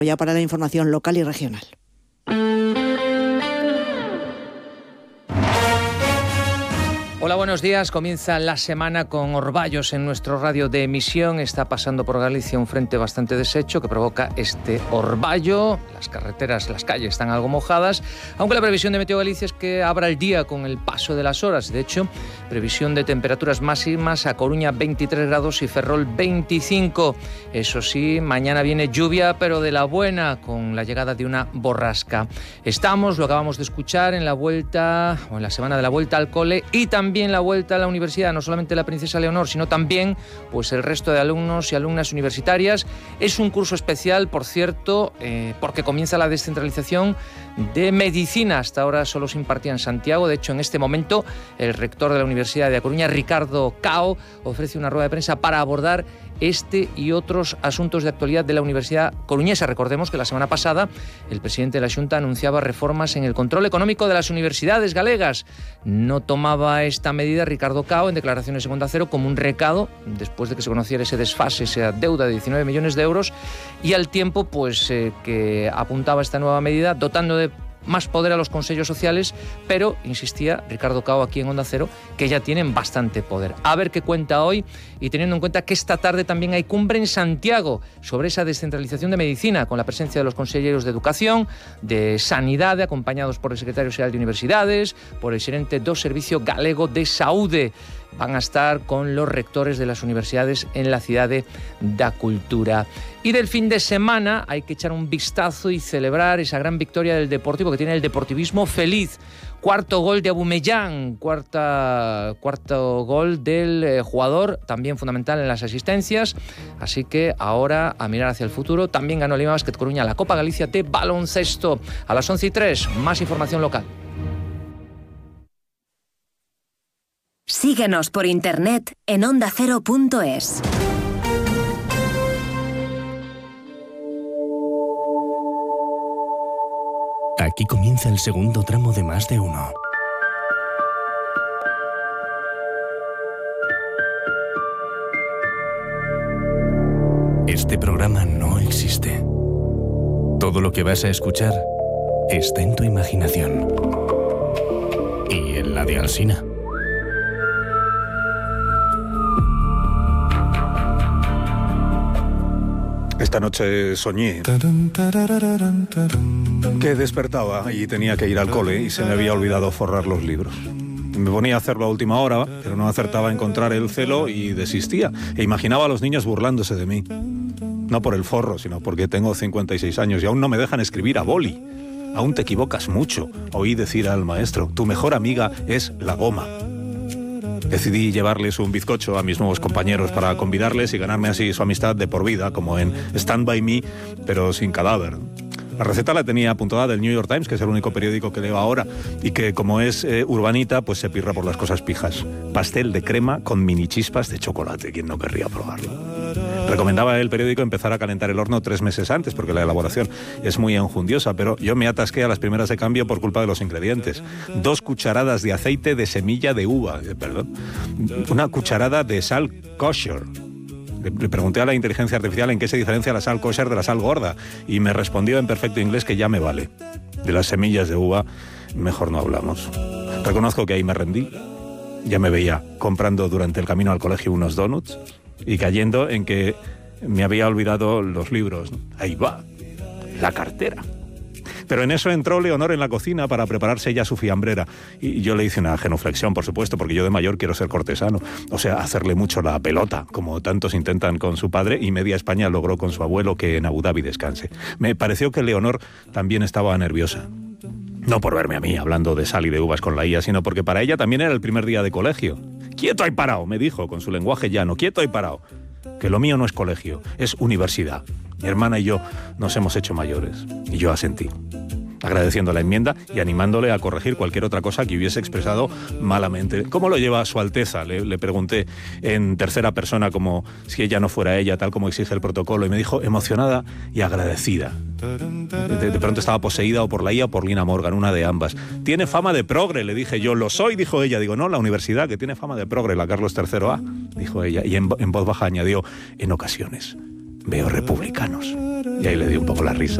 Ya para la información local y regional. Hola, buenos días. Comienza la semana con orvallos en nuestro radio de emisión. Está pasando por Galicia un frente bastante deshecho que provoca este orvallo. Las carreteras, las calles están algo mojadas, aunque la previsión de Meteo Galicia es que abra el día con el paso de las horas. De hecho, previsión de temperaturas máximas: a Coruña 23 grados y Ferrol 25. Eso sí, mañana viene lluvia, pero de la buena, con la llegada de una borrasca. Lo acabamos de escuchar, en la vuelta, o en la semana de la vuelta al cole, y también la vuelta a la universidad, no solamente la Princesa Leonor, sino también pues el resto de alumnos y alumnas universitarias. Es un curso especial, por cierto, porque comienza la descentralización de medicina. Hasta ahora solo se impartía en Santiago. De hecho, en este momento, el rector de la Universidad de A Coruña, Ricardo Cao, ofrece una rueda de prensa para abordar este y otros asuntos de actualidad de la Universidad Coruñesa. Recordemos que la semana pasada el presidente de la Xunta anunciaba reformas en el control económico de las universidades galegas. No tomaba esta medida Ricardo Cao en declaraciones en Onda Cero como un recado, después de que se conociera ese desfase, esa deuda de 19 millones de euros, y al tiempo que apuntaba esta nueva medida, dotando de más poder a los consellos sociales, pero insistía Ricardo Cao aquí en Onda Cero que ya tienen bastante poder. A ver qué cuenta hoy, y teniendo en cuenta que esta tarde también hay cumbre en Santiago sobre esa descentralización de medicina, con la presencia de los conselleros de Educación, de Sanidade, acompañados por el secretario xeral de Universidades, por el xerente do Servicio Galego de Saúde. Van a estar con los rectores de las universidades en la Cidade da Cultura. Y del fin de semana hay que echar un vistazo y celebrar esa gran victoria del Deportivo, que tiene el deportivismo feliz. Cuarto gol de Abumellán, cuarto gol del jugador, también fundamental en las asistencias. Así que ahora a mirar hacia el futuro. También ganó Lima Basket Coruña la Copa Galicia de baloncesto. A las 11:03, más información local. Síguenos por internet en ondacero.es. Aquí comienza el segundo tramo de Más de Uno. Este programa no existe. Todo lo que vas a escuchar está en tu imaginación y en la de Alsina. Esta noche soñé que despertaba y tenía que ir al cole y se me había olvidado forrar los libros. Me ponía a hacerlo a última hora, pero no acertaba a encontrar el celo y desistía. E imaginaba a los niños burlándose de mí. No por el forro, sino porque tengo 56 años y aún no me dejan escribir a boli. Aún te equivocas mucho. Oí decir al maestro, tu mejor amiga es la goma. Decidí llevarles un bizcocho a mis nuevos compañeros para convidarles y ganarme así su amistad de por vida, como en Stand By Me, pero sin cadáver. La receta la tenía apuntada del New York Times, que es el único periódico que leo ahora, y que, como es urbanita, pues se pirra por las cosas pijas. Pastel de crema con mini chispas de chocolate. ¿Quién no querría probarlo? Recomendaba el periódico empezar a calentar el horno 3 meses antes, porque la elaboración es muy enjundiosa, pero yo me atasqué a las primeras de cambio por culpa de los ingredientes. 2 cucharadas de aceite de semilla de uva, una cucharada de sal kosher. Le pregunté a la inteligencia artificial en qué se diferencia la sal kosher de la sal gorda, y me respondió en perfecto inglés que ya me vale. De las semillas de uva mejor no hablamos. Reconozco que ahí me rendí. Ya me veía comprando durante el camino al colegio unos donuts y cayendo en que me había olvidado los libros. Ahí va, la cartera. Pero en eso entró Leonor en la cocina para prepararse ya su fiambrera. Y yo le hice una genuflexión, por supuesto, porque yo de mayor quiero ser cortesano. O sea, hacerle mucho la pelota, como tantos intentan con su padre, y media España logró con su abuelo que en Abu Dhabi descanse. Me pareció que Leonor también estaba nerviosa. No por verme a mí hablando de sal y de uvas con la IA, sino porque para ella también era el primer día de colegio. «Quieto ahí parado», me dijo con su lenguaje llano, «quieto ahí parado». Que lo mío no es colegio, es universidad. Mi hermana y yo nos hemos hecho mayores. Y yo asentí, agradeciendo la enmienda y animándole a corregir cualquier otra cosa que hubiese expresado malamente. ¿Cómo lo lleva Su Alteza?, le pregunté en tercera persona, como si ella no fuera ella, tal como exige el protocolo, y me dijo emocionada y agradecida. De pronto estaba poseída o por la IA o por Lina Morgan, una de ambas. Tiene fama de progre, le dije yo. Lo soy, dijo ella. Digo, no, la universidad, que tiene fama de progre, la Carlos III-A, dijo ella. Y en voz baja añadió, en ocasiones veo republicanos. Y ahí le di un poco la risa.